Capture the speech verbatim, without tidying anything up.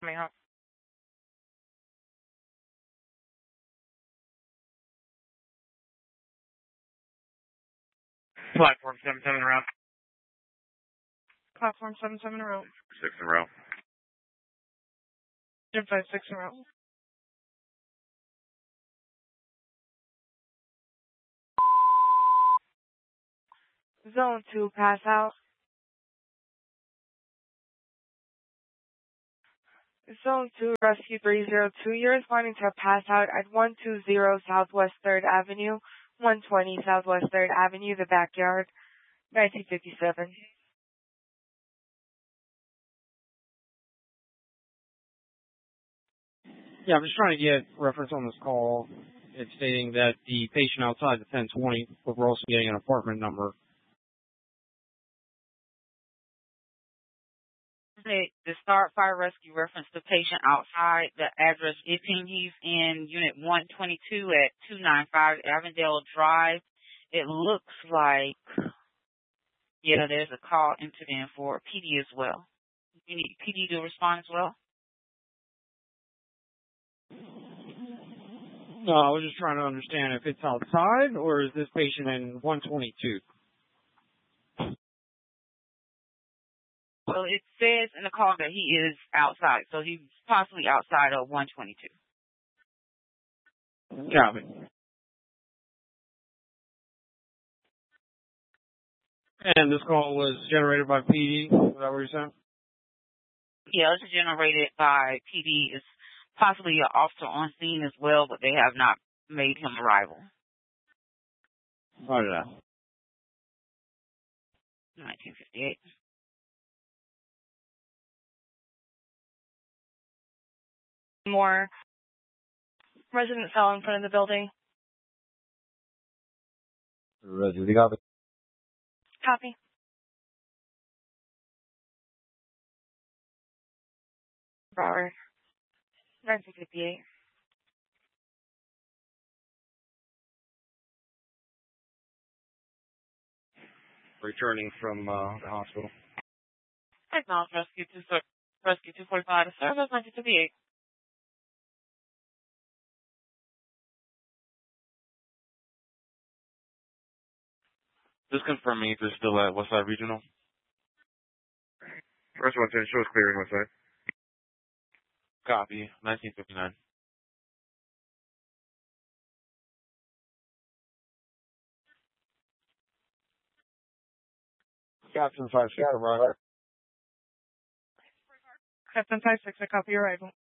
May I help? Platform seven seven around. Platform seven seven around. Six in a row. Jim five six around. Zone two, pass out. Zone two, Rescue three zero two, you're responding to a pass out at one two zero Southwest third Avenue, one twenty Southwest third Avenue, the backyard, nineteen fifty-seven. Yeah, I'm just trying to get reference on this call. It's stating that the patient outside the ten twenty, but we're also getting an apartment number. The Start Fire Rescue reference the patient outside the address fifteen. He's in Unit one twenty-two at two ninety-five Avondale Drive. It looks like, yeah, there's a call entered in for P D as well. You need P D to respond as well? No, I was just trying to understand if it's outside or is this patient in one twenty-two? Well, it says in the call that he is outside, so he's possibly outside of one twenty-two. Copy. And this call was generated by P D, is that what you're saying? Yeah, it's generated by P D. It's possibly an officer on scene as well, but they have not made him arrival. Roger that. nineteen fifty-eight. More resident cell in front of the building. Roger, we got it. Copy. Broward, nineteen fifty-eight. Returning from uh, the hospital. Acknowledge Rescue two, Rescue two forty-five to service, nineteen fifty-eight. Just confirming if it's still at Westside Regional. First one ten shows clearing Westside. Copy. nineteen fifty-nine. Captain five six, right? Captain five six, I copy your arrival.